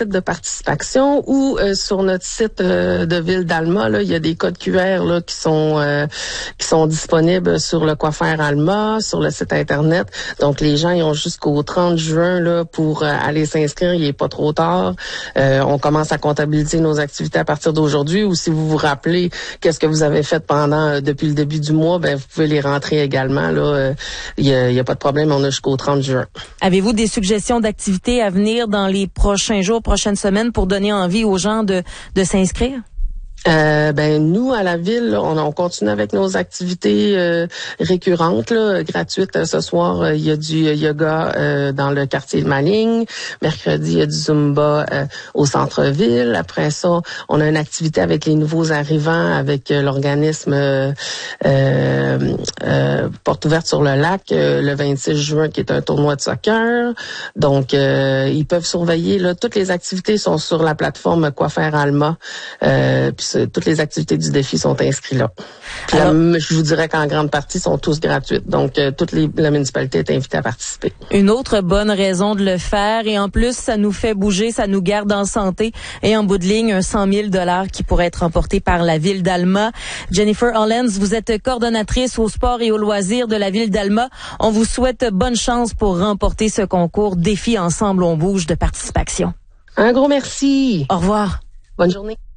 site de participation ou sur notre site de Ville d'Alma. Là, il y a des codes QR là qui sont disponibles sur le Coiffaire Alma, sur le site internet. Donc les gens ils ont jusqu'au 30 juin là pour aller s'inscrire. Il est pas trop tard. On commence à comptabiliser nos activités à partir d'aujourd'hui. Ou si vous vous rappelez qu'est-ce que vous avez fait depuis le début du mois, ben vous pouvez les rentrer également. Là, il y a pas de problème. On a jusqu'au 30 juin. Avez-vous des suggestions d'activités à venir dans les prochains jours, prochaines semaines pour donner envie aux gens de s'inscrire? Nous à la ville, là, on continue avec nos activités récurrentes, là, gratuites. Ce soir, il y a du yoga dans le quartier de Maligne. Mercredi, il y a du Zumba au centre-ville. Après ça, on a une activité avec les nouveaux arrivants, avec l'organisme Porte ouverte sur le lac, le 26 juin, qui est un tournoi de soccer. Donc, ils peuvent surveiller. Là, toutes les activités sont sur la plateforme Coiffaire Alma. Puis toutes les activités du défi sont inscrites là. Puis je vous dirais qu'en grande partie sont tous gratuites. Donc la municipalité est invitée à participer. Une autre bonne raison de le faire et en plus ça nous fait bouger, ça nous garde en santé et en bout de ligne un 100 000 $ qui pourrait être remporté par la ville d'Alma. Jennifer Hollens, vous êtes coordonnatrice au sport et aux loisirs de la ville d'Alma. On vous souhaite bonne chance pour remporter ce concours Défi Ensemble on bouge de participation. Un gros merci. Au revoir. Bonne journée.